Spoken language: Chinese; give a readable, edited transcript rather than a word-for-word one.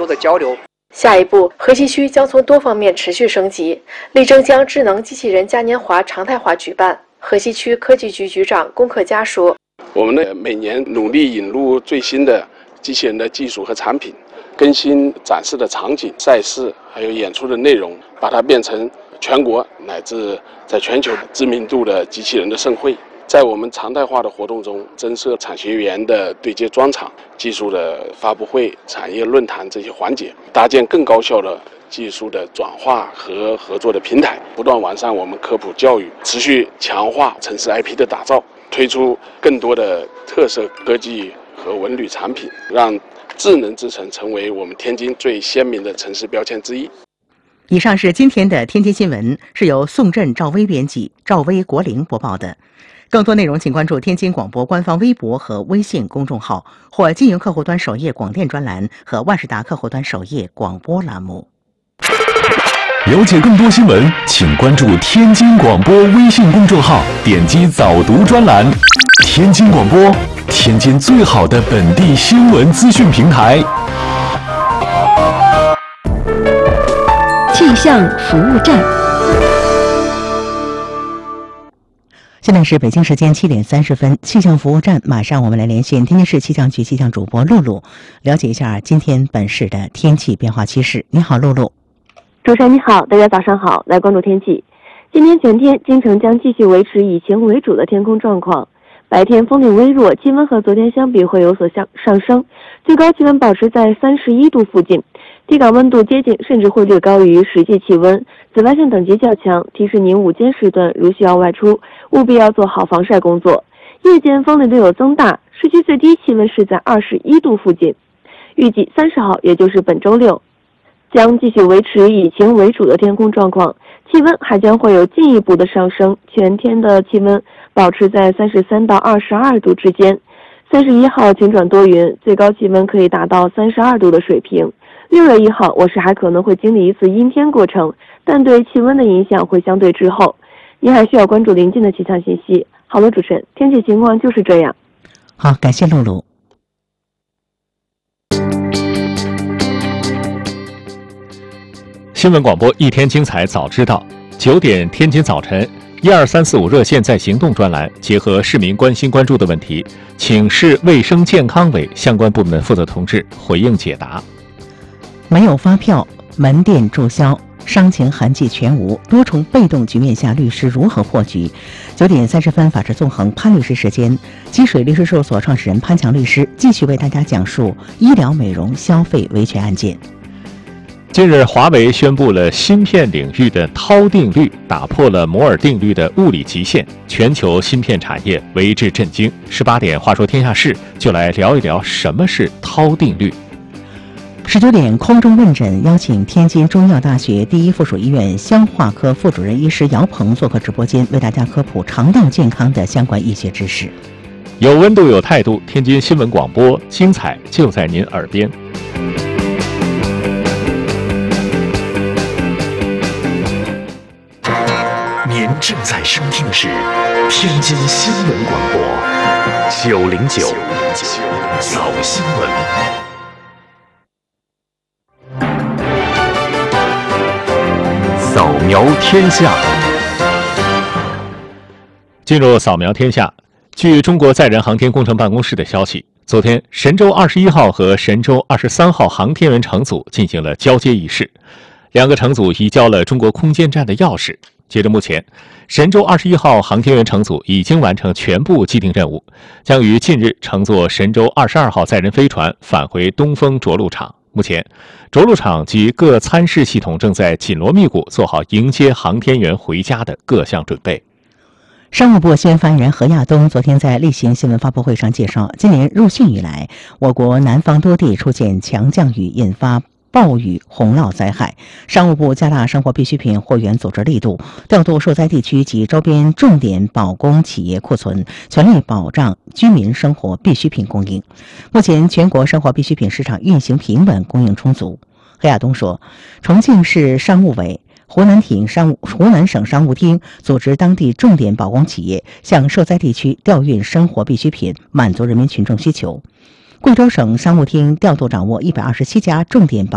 的交流。 下一步，河西区将从多方面持续升级，力争将智能机器人嘉年华常态化举办。河西区科技局局长龚克佳说：“ 我们呢每年努力引入最新的机器人的技术和产品，更新展示的场景、赛事，还有演出的内容，把它变成全国乃至在全球知名度的机器人的盛会。在我们常态化的活动中，增设产学研的对接专场、技术的发布会、产业论坛这些环节，搭建更高效的技术的转化和合作的平台，不断完善我们科普教育，持续强化城市 IP 的打造，推出更多的特色科技和文旅产品，让智能之城成为我们天津最鲜明的城市标签之一。” 以上是今天的天津新闻，是由宋振、赵薇编辑，赵薇、国玲播报的。更多内容请关注天津广播官方微博和微信公众号，或经营客户端首页广电专栏和万事达客户端首页广播栏目。 了解更多新闻，请关注天津广播微信公众号，点击早读专栏。天津广播，天津最好的本地新闻资讯平台。 气象服务站。 现在是北京时间7点30分，气象服务站，马上我们来连线天津市气象局气象主播露露，了解一下今天本市的天气变化趋势。你好，露露。 主持人你好，大家早上好，来关注天气。今天全天京城将继续维持以晴为主的天空状况，白天风力微弱，气温和昨天相比会有所上升，最高气温保持在31度附近，地港温度接近甚至会略高于实际气温，紫外线等级较强，提示您午间时段如需要外出，务必要做好防晒工作。夜间风力略有增大，市区最低气温是在21度附近。预计30号，也就是本周六，将继续维持以晴为主的天空状况，气温还将会有进一步的上升，全天的气温保持在33到22度之间。31号晴转多云，最高气温可以达到32度的水平。6月1号，我市还可能会经历一次阴天过程，但对气温的影响会相对滞后。您还需要关注临近的气象信息。好了，主持人，天气情况就是这样。 好，感谢露露。 新闻广播一天精彩早知道，9点天津早晨12345热线在行动专栏，结合市民关心关注的问题，请市卫生健康委相关部门负责同志回应解答。 没有发票，门店注销，伤情痕迹全无，多重被动局面下，律师如何破局？9点30分，法治纵横潘律师时间，积水律师事务所创始人潘强律师继续为大家讲述医疗美容消费维权案件。 近日，华为宣布了芯片领域的涛定律，打破了摩尔定律的物理极限，全球芯片产业为之震惊。18点，话说天下事，就来聊一聊什么是涛定律。 19点空中问诊，邀请天津中医药大学第一附属医院消化科副主任医师姚鹏做客直播间，为大家科普肠道健康的相关医学知识。 有温度有态度，天津新闻广播，精彩就在您耳边。 您正在收听的是天津新闻广播909早新闻。扫描天下。 进入扫描天下。据中国载人航天工程办公室的消息，昨天神舟21号和神舟23号航天员乘组进行了交接仪式，两个乘组移交了中国空间站的钥匙。截至目前，神舟21号航天员乘组已经完成全部既定任务，将于近日乘坐神舟22号载人飞船返回东风着陆场。目前，着陆场及各参试系统正在紧锣密鼓做好迎接航天员回家的各项准备。 商务部新闻发言人何亚东昨天在例行新闻发布会上介绍，今年入汛以来，我国南方多地出现强降雨，引发暴雨洪涝灾害。商务部加大生活必需品货源组织力度，调度受灾地区及周边重点保供企业库存，全力保障居民生活必需品供应。目前全国生活必需品市场运行平稳，供应充足。何亚东说，重庆市商务委、湖南省商务厅组织当地重点保供企业向受灾地区调运生活必需品，满足人民群众需求。贵州省商务厅调度掌握127家重点保